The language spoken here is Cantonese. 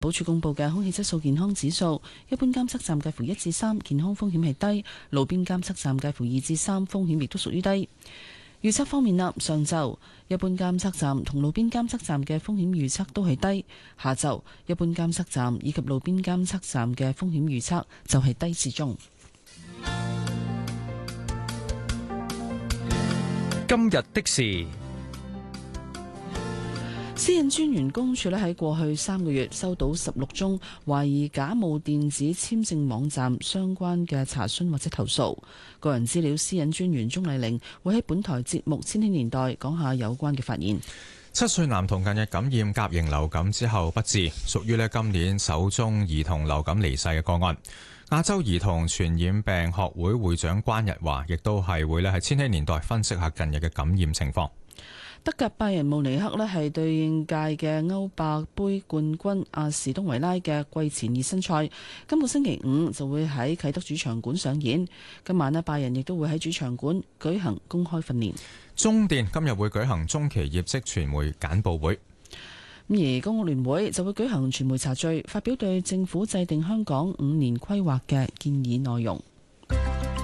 保署公布嘅空氣質素健康指數，一般監測站介乎1至3，健康風險係低；路邊監測站介乎2至3，風險亦都屬於低。預測方面啦，上晝一般監測站同路邊監測站嘅風險預測都係低；下晝一般監測站以及路邊監測站嘅風險預測就係低至中。 今日的事。 私隱專員公署咧喺過去3個月收到16宗懷疑假冒電子簽證網站相關嘅查詢或者投訴。個人資料私隱專員鍾麗玲會喺本台節目《千禧年代》講下有關嘅發現。 7歲男童近日感染甲型流感之後不治，屬於今年首宗兒童流感離世嘅個案。亞洲兒童傳染病學會會長關日華亦都係會喺《千禧年代》分析下近日嘅感染情況。 德甲拜仁慕尼黑咧係對應屆嘅歐霸杯冠軍阿士東維拉嘅季前熱身賽，今個星期五就會喺啟德主場館上演。今晚拜仁亦都會喺主場館舉行公開訓練。 中電今日會舉行中期業績傳媒簡報會。 而公屋聯會就會舉行傳媒茶敘，發表對政府制定香港5年規劃嘅建議內容。